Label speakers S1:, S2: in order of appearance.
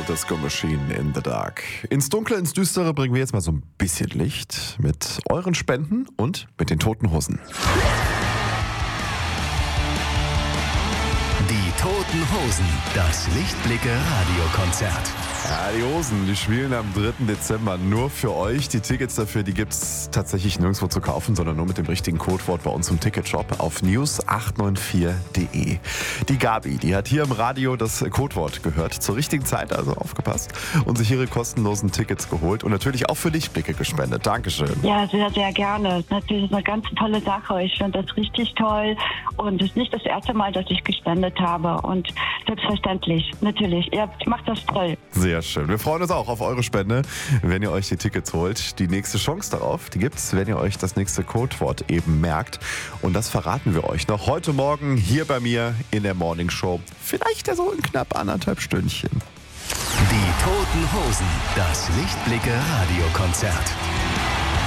S1: Disco Machine in the Dark. Ins Dunkle, ins Düstere bringen wir jetzt mal so ein bisschen Licht mit euren Spenden und mit den Toten Hosen.
S2: Die Toten Hosen, das Lichtblicke-Radiokonzert.
S1: Ja, die Hosen, die spielen am 3. Dezember nur für euch. Die Tickets dafür, die gibt's tatsächlich nirgendwo zu kaufen, sondern nur mit dem richtigen Codewort bei uns im Ticketshop auf news894.de. Die Gabi, die hat hier im Radio das Codewort gehört, zur richtigen Zeit, also aufgepasst, und sich ihre kostenlosen Tickets geholt und natürlich auch für Lichtblicke gespendet. Dankeschön.
S3: Ja, sehr, sehr gerne. Natürlich eine ganz tolle Sache. Ich finde das richtig toll und es ist nicht das erste Mal, dass ich gespendet habe und selbstverständlich, natürlich. Ihr macht das toll.
S1: Sehr schön. Wir freuen uns auch auf eure Spende, wenn ihr euch die Tickets holt. Die nächste Chance darauf, die gibt's, wenn ihr euch das nächste Codewort eben merkt. Und das verraten wir euch noch heute Morgen hier bei mir in der Morning Show. Vielleicht ja so in knapp 1,5 Stündchen.
S2: Die Toten Hosen, das Lichtblicke-Radiokonzert.